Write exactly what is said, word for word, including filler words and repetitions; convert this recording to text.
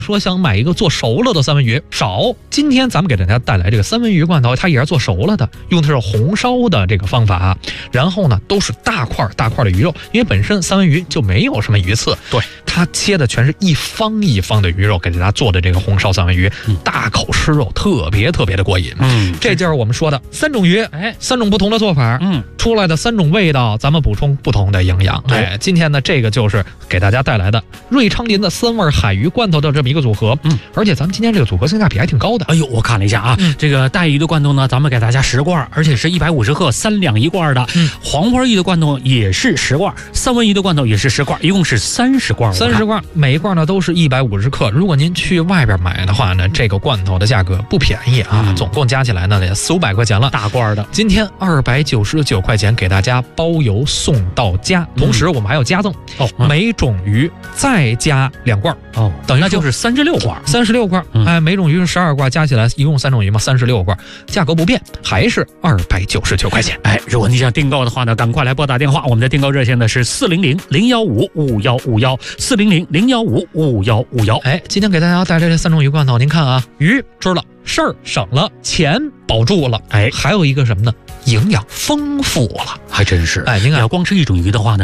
说想买一个做熟了的三文鱼少，今天咱们给大家带来这个三文鱼罐头，它也是做熟了的，用的是红烧的这个方法，然后呢都是大块大块的鱼肉，因为本身三文鱼就没有什么鱼刺， 对， 它切的全是一方一方的鱼肉，给大家做的这个红烧三文鱼，嗯、大口吃肉，特别特别的过瘾。 嗯， 这就是我们说的三种鱼，哎，三种不同的做法， 嗯， 出来的三种味道，咱们补充不同的营养。哎，今天呢，这个就是给大家带来的瑞昌林的三味海鱼罐头的这么一个组合，嗯，而且咱们今天这个组合性价比还挺高的。 哎呦，我看了一下啊，嗯、这个带鱼的罐头呢，咱们给大家十罐，而且是一百五十克，三两一罐的。嗯，黄花鱼的罐头也是十罐，三文鱼的罐头也是十罐，一共是三十罐。 三十罐，每一罐呢都是一百五十克。如果您去外边买的话呢，这个罐头的价格不便宜啊，嗯、总共加起来呢得四五百块钱了， 大罐的。 今天二百九十九块钱给大家包邮送到家，同时我们还有加赠哦，嗯、每种鱼再加两罐哦， 等于那就是三十六罐， 三十六罐。嗯、哎，每种鱼是十二罐，加起来一共三种鱼嘛，三十六罐，价格不变，还是二百九十九块钱。 哎，如果你想订购的话呢，赶快来拨打电话，我们的订购热线呢是四零零零幺五五幺五幺，四零零零幺五五幺五幺。 哎，今天给大家带来这三种鱼罐头，您看啊，鱼吃了，事儿省了，钱保住了，哎，还有一个什么呢？营养丰富了， 还真是。 哎，您看， 要光吃一种鱼的话呢，